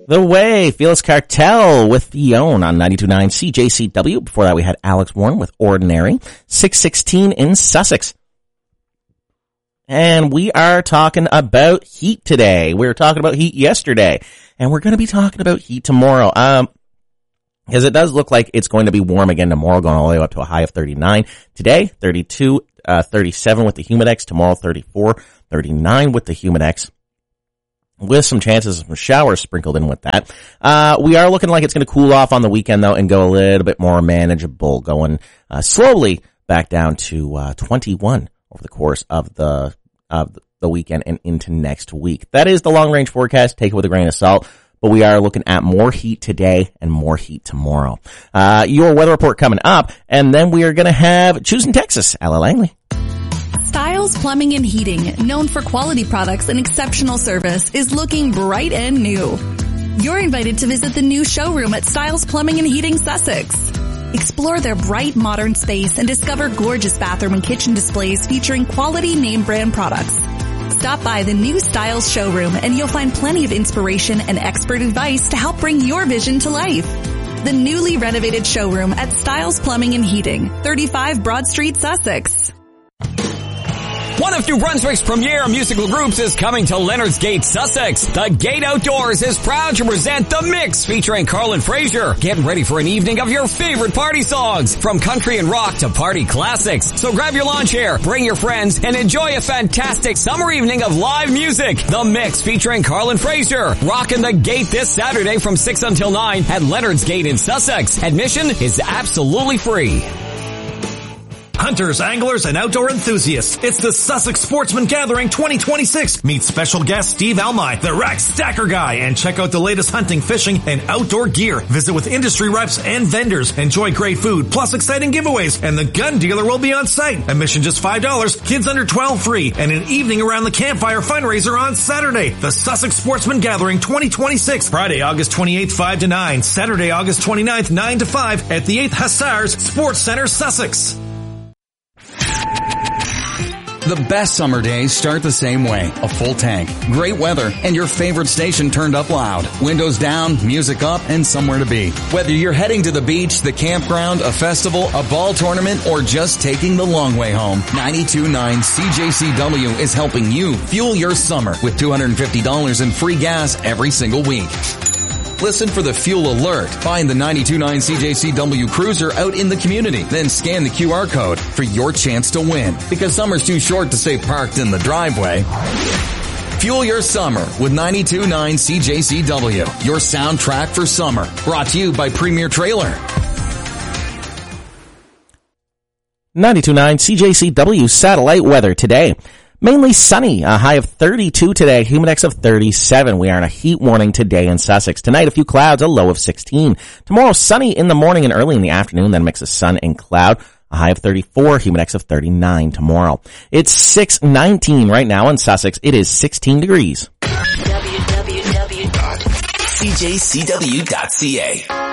The Way, Felix Cartel with Fion on 92.9 CJCW. Before that, we had Alex Warren with Ordinary. 6:16 in Sussex. And we are talking about heat today. We were talking about heat yesterday. And we're going to be talking about heat tomorrow. Because it does look like it's going to be warm again tomorrow, going all the way up to a high of 39. Today, 32, 37 with the Humidex. Tomorrow, 34, 39 with the Humidex. With some chances of some showers sprinkled in with that. We are looking like it's going to cool off on the weekend though and go a little bit more manageable, going slowly back down to 21 over the course of the weekend and into next week. That is the long range forecast. Take it with a grain of salt, but we are looking at more heat today and more heat tomorrow. Your weather report coming up, and then we are going to have Choosing Texas, Ella Langley. Styles Plumbing and Heating, known for quality products and exceptional service, is looking bright and new. You're invited to visit the new showroom at Styles Plumbing and Heating Sussex. Explore their bright modern space and discover gorgeous bathroom and kitchen displays featuring quality name brand products. Stop by the new Styles showroom and you'll find plenty of inspiration and expert advice to help bring your vision to life. The newly renovated showroom at Styles Plumbing and Heating, 35 Broad Street, Sussex. One of New Brunswick's premier musical groups is coming to Leonard's Gate, Sussex. The Gate Outdoors is proud to present The Mix featuring Carlin Fraser. Get ready for an evening of your favorite party songs, from country and rock to party classics. So grab your lawn chair, bring your friends, and enjoy a fantastic summer evening of live music. The Mix featuring Carlin Fraser. Rockin' the Gate this Saturday from 6 until 9 at Leonard's Gate in Sussex. Admission is absolutely free. Hunters, anglers, and outdoor enthusiasts, it's the Sussex Sportsman Gathering 2026. Meet special guest Steve Almy, the Rack Stacker Guy, and check out the latest hunting, fishing, and outdoor gear. Visit with industry reps and vendors. Enjoy great food, plus exciting giveaways, and the gun dealer will be on site. Admission just $5, kids under 12 free, and an evening around the campfire fundraiser on Saturday. The Sussex Sportsman Gathering 2026. Friday, August 28th, 5 to 9. Saturday, August 29th, 9 to 5 at the 8th Hussars Sports Center, Sussex. The best summer days start the same way. A full tank, great weather, and your favorite station turned up loud. Windows down, music up, and somewhere to be. Whether you're heading to the beach, the campground, a festival, a ball tournament, or just taking the long way home, 92.9 CJCW is helping you fuel your summer with $250 in free gas every single week. Listen for the fuel alert. Find the 92.9 CJCW Cruiser out in the community. Then scan the QR code for your chance to win. Because summer's too short to stay parked in the driveway. Fuel your summer with 92.9 CJCW. Your soundtrack for summer. Brought to you by Premier Trailer. 92.9 CJCW satellite weather today. Mainly sunny, a high of 32 today, humidex of 37. We are in a heat warning today in Sussex. Tonight, a few clouds, a low of 16. Tomorrow, sunny in the morning and early in the afternoon, then a mix of sun and cloud, a high of 34, humidex of 39 tomorrow. It's 6:19 right now in Sussex. It is 16 degrees. www.cjcw.ca